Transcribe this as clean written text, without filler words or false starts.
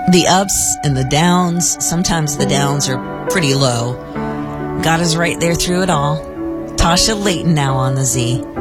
The ups and the downs, sometimes the downs are pretty low. God is right there through it all. Tasha Layton now on the Z.